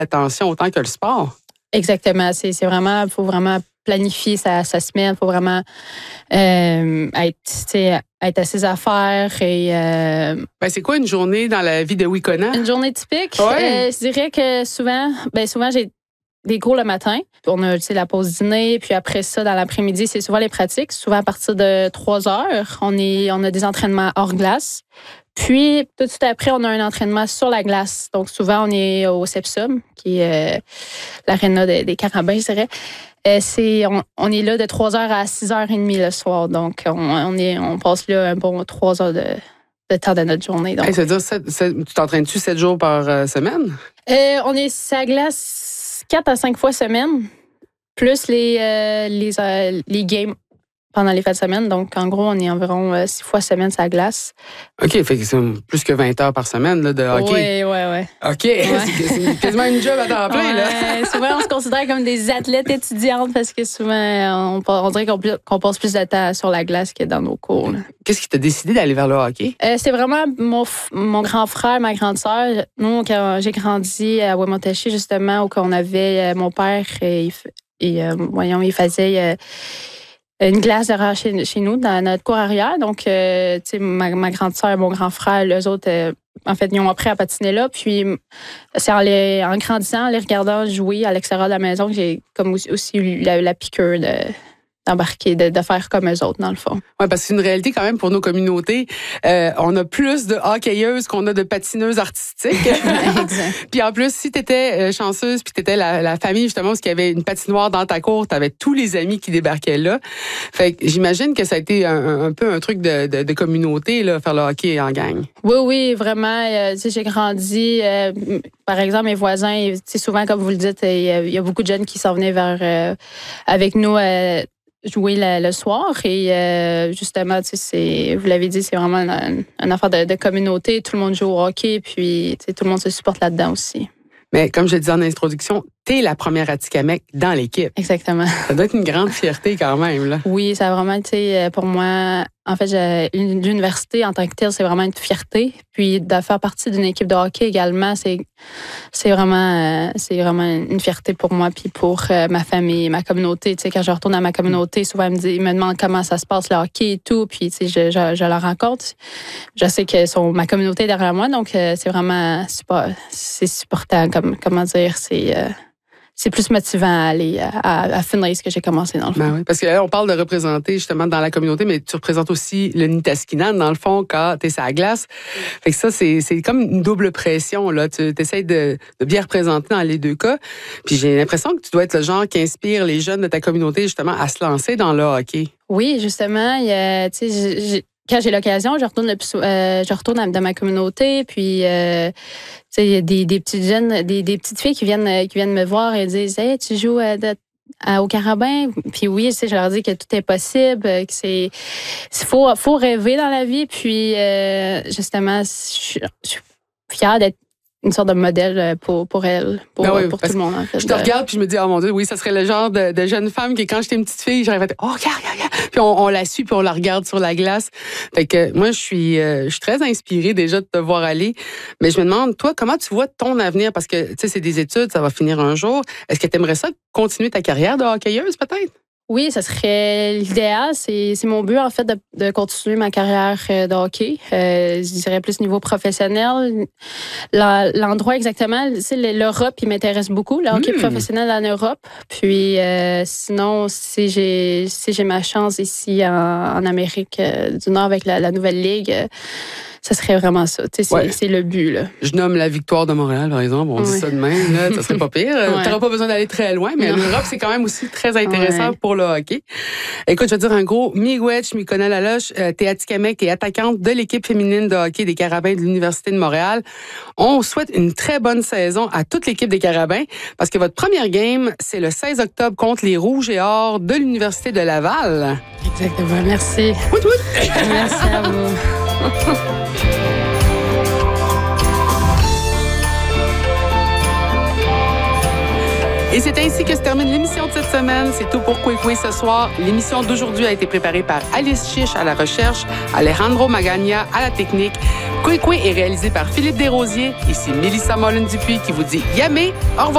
attention autant que le sport. Exactement. C'est vraiment, faut vraiment planifier sa semaine. Faut vraiment être à ses affaires et. C'est quoi une journée dans la vie de Wekona? Une journée typique. Ouais. Je dirais que souvent j'ai des cours le matin. On a la pause dîner, puis après ça, dans l'après-midi, c'est souvent les pratiques. Souvent à partir de 3 heures, on a des entraînements hors glace. Puis, tout de suite après, on a un entraînement sur la glace. Donc, souvent, on est au Sepsum, qui est l'aréna des Carabins, je dirais. On est là de 3h à 6h30 le soir. Donc, on passe là un bon 3 heures de temps de notre journée. Donc. Ça veut dire, tu t'entraînes-tu 7 jours par semaine? On est sur la glace 4 à 5 fois semaine, plus les games pendant les fins de semaine. Donc, en gros, on est environ 6 fois semaine sur la glace. OK, fait que c'est plus que 20 heures par semaine là, de hockey. Oui. OK, ouais. C'est quasiment une job à temps plein. Là. Souvent, on se considère comme des athlètes étudiantes parce que souvent, on dirait qu'on passe plus de temps sur la glace que dans nos cours. Là. Qu'est-ce qui t'a décidé d'aller vers le hockey? C'est vraiment mon grand frère, ma grande sœur. Nous, quand j'ai grandi à Wemotaci, justement, où on avait mon père, il faisait... une glace derrière chez nous, dans notre cour arrière. Donc, ma grande sœur et mon grand frère, eux autres, en fait, ils ont appris à patiner là. Puis, c'est en grandissant, en les regardant jouer à l'extérieur de la maison, que j'ai comme aussi eu la piqûre d'embarquer, de faire comme eux autres, dans le fond. Oui, parce que c'est une réalité quand même pour nos communautés. On a plus de hockeyeuses qu'on a de patineuses artistiques. Exact. Puis en plus, si tu étais chanceuse, puis tu étais la famille, justement, parce qu'il y avait une patinoire dans ta cour, tu avais tous les amis qui débarquaient là. Fait que j'imagine que ça a été un peu un truc de communauté, là, faire le hockey en gang. Oui, vraiment. J'ai grandi. Par exemple, mes voisins, souvent, comme vous le dites, il y a beaucoup de jeunes qui s'en venaient avec nous jouer le soir. Et justement, vous l'avez dit, c'est vraiment une affaire de communauté. Tout le monde joue au hockey, puis tout le monde se supporte là-dedans aussi. Mais comme je le disais en introduction, t'es la première Atikamekw dans l'équipe. Exactement. Ça doit être une grande fierté quand même, là. Oui, ça a vraiment été pour moi... En fait, l'université en tant que telle, c'est vraiment une fierté. Puis de faire partie d'une équipe de hockey également, c'est vraiment une fierté pour moi puis pour ma famille, ma communauté. Tu sais, quand je retourne à ma communauté, souvent ils me demandent comment ça se passe le hockey et tout. Puis tu sais, je leur rencontre. Je sais que ma communauté est derrière moi, donc c'est vraiment c'est supportant. Comment dire, c'est plus motivant à aller à finir ce que j'ai commencé dans le fond. Ben oui, parce que là, on parle de représenter justement dans la communauté, mais tu représentes aussi le Nitaskinan dans le fond quand t'es sur la glace. Fait que ça, c'est comme une double pression, là. Tu essaies de bien représenter dans les deux cas. Puis j'ai l'impression que tu dois être le genre qui inspire les jeunes de ta communauté justement à se lancer dans le hockey. Oui, justement, tu sais, quand j'ai l'occasion, je retourne dans ma communauté, puis il y a des petites jeunes, des petites filles qui viennent me voir et disent « Hey, tu joues au Carabin? » Puis oui, je leur dis que tout est possible, que faut rêver dans la vie, puis justement, je suis fière d'être une sorte de modèle pour elle, pour tout le monde, en fait. Je te regarde puis je me dis, oh mon Dieu, oui, ça serait le genre de jeune femme qui, quand j'étais une petite fille, j'arrivais à dire, oh, regarde. Puis on la suit puis on la regarde sur la glace. Fait que moi, je suis très inspirée déjà de te voir aller. Mais je me demande, toi, comment tu vois ton avenir? Parce que, tu sais, c'est des études, ça va finir un jour. Est-ce que tu aimerais ça continuer ta carrière de hockeyeuse, peut-être? Oui, ça serait l'idéal. C'est mon but, en fait, de continuer ma carrière de hockey. Je dirais plus niveau professionnel. L'endroit exactement, l'Europe, il m'intéresse beaucoup, le hockey professionnel en Europe. Puis sinon, si j'ai ma chance ici en Amérique du Nord avec la nouvelle ligue, ça serait vraiment ça. C'est le but, là. Je nomme la Victoire de Montréal, par exemple. On dit ça de même, là. Ça serait pas pire. Tu n'auras pas besoin d'aller très loin, mais l'Europe, c'est quand même aussi très intéressant pour le hockey. Écoute, je vais te dire un gros miigwech, Mikona Laloche. T'es Atikamekw et attaquante de l'équipe féminine de hockey des Carabins de l'Université de Montréal. On souhaite une très bonne saison à toute l'équipe des Carabins parce que votre première game, c'est le 16 octobre contre les Rouges et Or de l'Université de Laval. Exactement. Merci. Wout, wout. Merci à vous. Et c'est ainsi que se termine l'émission de cette semaine. C'est tout pour Kwekwe ce soir. L'émission d'aujourd'hui a été préparée par Alice Chiche à la recherche, Alejandro Magagna à la technique. Kwekwe est réalisé par Philippe Desrosiers. Ici Mélissa Mollin-Dupuis qui vous dit Yamé, au revoir.